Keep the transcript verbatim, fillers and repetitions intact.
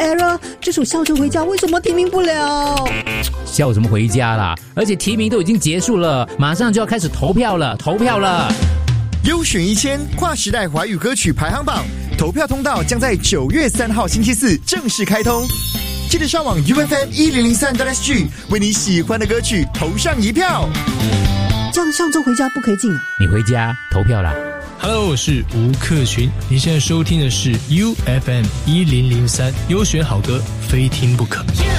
error， 这首笑着回家为什么提名不了？ 笑什么回家啦？而且提名都已经结束了，马上就要开始投票了，投票了。 优选一千跨时代华语歌曲排行榜投票通道将在九月三号星期四正式开通，记得上网 U F M 一零零三 .S G 为你喜欢的歌曲投上一票。 这样上周回家不可以进啊？ 你回家投票啦。 Hello， 我是吴克群，你现在收听的是 U F M 一零零三优选好歌，非听不可。